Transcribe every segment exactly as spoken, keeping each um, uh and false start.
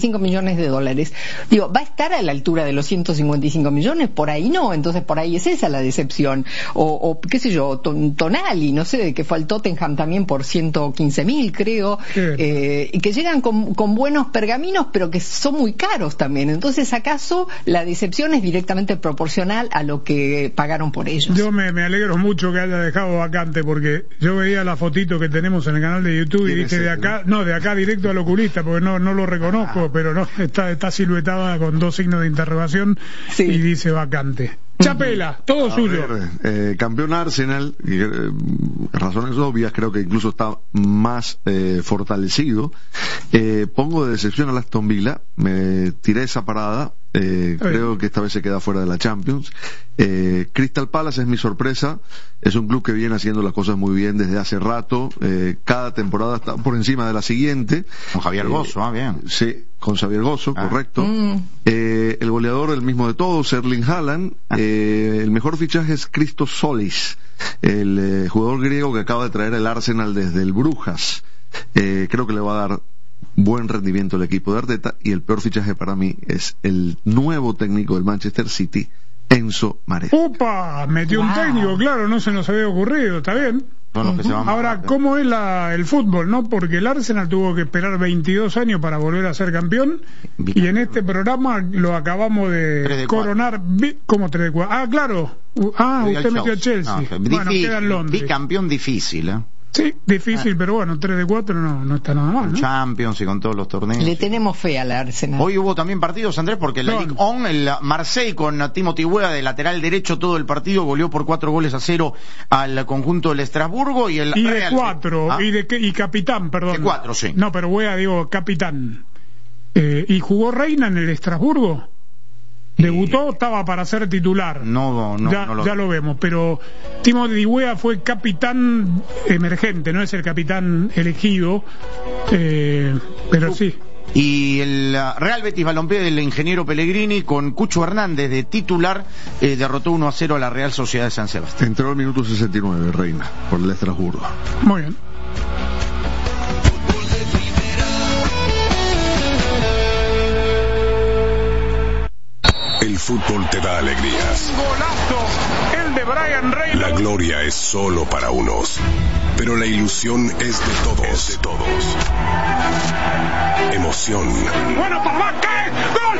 cinco millones de dólares. Digo, ¿va a estar a la altura de los ciento cincuenta y cinco millones? Por ahí no, entonces por ahí es esa la decepción. O, o qué sé yo, ton, Tonali, no sé, de que fue al Tottenham también por ciento quince mil, creo, eh, y que llegan con, con buenos pergaminos, pero que son muy caros también. Entonces, ¿acaso la decepción es directamente proporcional a lo que pagaron por ellos? Yo me, me alegro mucho que haya dejado vacante, porque yo veía la fotito que tenemos en el canal de YouTube y dije, de acá, no, de acá directo al oculista, porque no, no lo reconozco, ah. pero no, está, está siluetada con dos signos de interrogación, sí. y dice vacante. Chapela, todo a suyo. Ver, eh, campeón Arsenal, y, eh, razones obvias, creo que incluso está más eh, fortalecido. Eh, pongo de decepción a Aston Villa, me tiré esa parada, eh, creo que esta vez se queda fuera de la Champions. Eh, Crystal Palace es mi sorpresa, es un club que viene haciendo las cosas muy bien desde hace rato, eh, cada temporada está por encima de la siguiente. Con Javier Gozo, eh, ah, bien. Sí, con Xavier Gozo, ah. correcto. Mm. Eh, el goleador, el mismo de todos, Erling Haaland. Ah. Eh, el mejor fichaje es Christos Solis, el eh, jugador griego que acaba de traer el Arsenal desde el Brujas. Eh, creo que le va a dar buen rendimiento al equipo de Arteta. Y el peor fichaje para mí es el nuevo técnico del Manchester City, Enzo Maresca. ¡Upa! Metió wow. un técnico, claro, no se nos había ocurrido, está bien. Bueno, que se van Ahora, a... ¿cómo es la, el fútbol, no? Porque el Arsenal tuvo que esperar veintidós años para volver a ser campeón, y en este programa lo acabamos de, de coronar. ¿Cómo tres de cuatro? Ah, claro. Ah, usted metió a Chelsea. No, bueno, difícil, queda en Londres. Bicampeón difícil, ¿eh? Sí, difícil, ah. pero bueno, tres de cuatro no, no está nada mal, con ¿no? Champions y con todos los torneos. Le tenemos fe al Arsenal. Hoy hubo también partidos, Andrés, porque la Ligue uno, el Marseille con Timothy Weah de lateral derecho todo el partido, goleó por cuatro goles a cero al conjunto del Estrasburgo, y el y de Real... cuatro, ¿Ah? y de y capitán, perdón. De cuatro, sí. No, pero Weah, digo, capitán. Eh, ¿Y jugó Reina en el Estrasburgo? ¿Debutó? Estaba para ser titular. No, no, ya, no lo... ya lo vemos, pero Timothy Weah fue capitán emergente, no es el capitán elegido, eh, pero sí. Y el Real Betis Balompié del ingeniero Pellegrini con Cucho Hernández de titular eh, derrotó uno a cero a la Real Sociedad de San Sebastián. Entró al minuto sesenta y nueve, Reina, por el Estrasburgo. Muy bien. El fútbol te da alegrías. Golazo, el de Brian Reynolds. La gloria es solo para unos, pero la ilusión es de todos. Es de todos. Emoción. Bueno, papá, ¿qué? ¡Gol!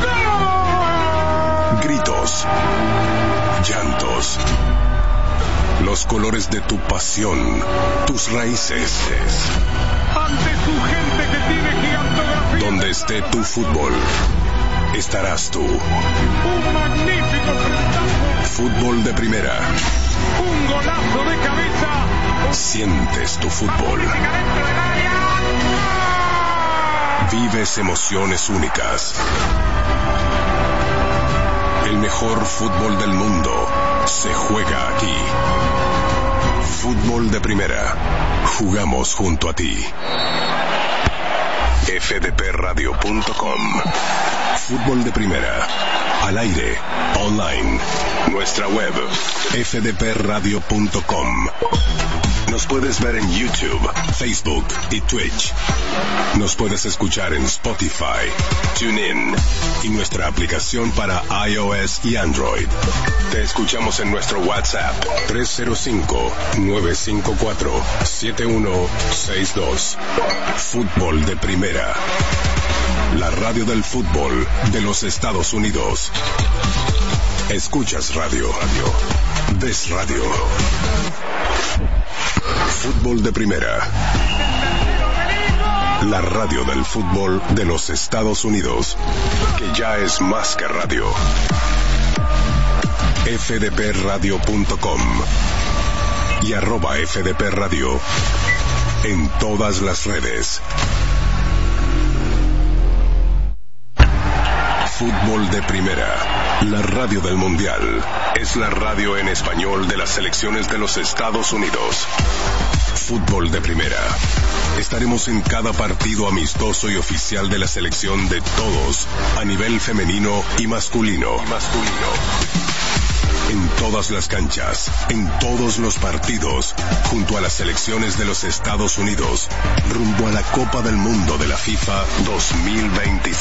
¡Gol! Gritos. Llantos. Los colores de tu pasión, tus raíces. Ante su gente que tiene gigantografía. Donde esté tu fútbol, estarás tú. Un magnífico frentazo. Fútbol de primera. Un golazo de cabeza. Sientes tu fútbol. Vives emociones únicas. El mejor fútbol del mundo se juega aquí. Fútbol de primera. Jugamos junto a ti. F D P radio punto com. Fútbol de primera. Al aire, online, nuestra web, F D P radio punto com. Nos puedes ver en YouTube, Facebook y Twitch. Nos puedes escuchar en Spotify, TuneIn y nuestra aplicación para iOS y Android. Te escuchamos en nuestro WhatsApp tres cero cinco, nueve cinco cuatro, siete uno seis dos. Fútbol de primera. La radio del fútbol de los Estados Unidos. Escuchas radio. radio. Ves radio. Fútbol de primera. La radio del fútbol de los Estados Unidos, que ya es más que radio. F D P radio punto com y arroba F D P Radio en todas las redes. Fútbol de primera. La radio del mundial es la radio en español de las selecciones de los Estados Unidos. Fútbol de primera. Estaremos en cada partido amistoso y oficial de la selección de todos, a nivel femenino y masculino. Y masculino. En todas las canchas, en todos los partidos, junto a las selecciones de los Estados Unidos, rumbo a la Copa del Mundo de la FIFA dos mil veintiséis.